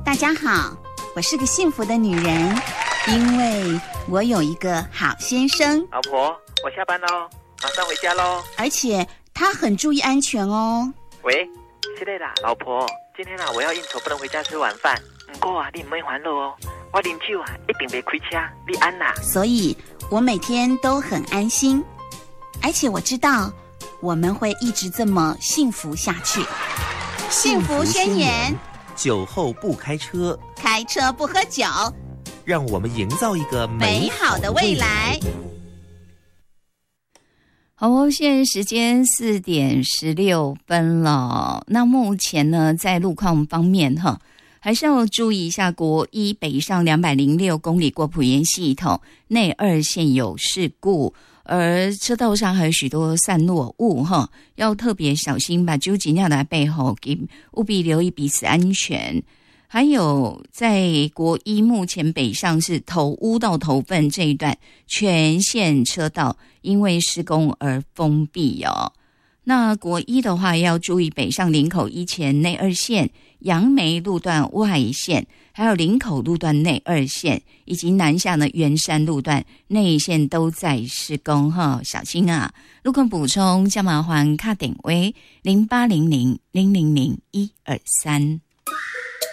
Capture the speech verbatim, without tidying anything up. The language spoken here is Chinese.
大家好，我是个幸福的女人，因为我有一个好先生。 老婆，我下班咯，马上回家咯。 而且他很注意安全哦。 喂，是的啦，老婆，今天啊我要应酬，不能回家吃晚饭。不过啊，你唔免烦恼哦，我啉酒啊一定袂开车，你安啦。 所以我每天都很安心，而且我知道我们会一直这么幸福下去。幸福宣言： 酒后不开车， 开车不喝酒， 让我们营造一个美好的未来。 好哦，现在时间四点十六分了。那目前呢，在路况方面哈，还是要注意一下国一北上两百零六公里过埔盐系统内二线有事故，而车道上还有许多散落物哈，要特别小心，把酒尽量的背后给务必留意彼此安全。还有在国一目前北上是头屋到头份这一段全线车道因为施工而封闭哦。那国一的话要注意北上林口一前内二线、杨梅路段外线，还有林口路段内二线，以及南下的圆山路段内线都在施工哈，小心啊！路况补充，将麻烦卡点为零八零零零零零一二三。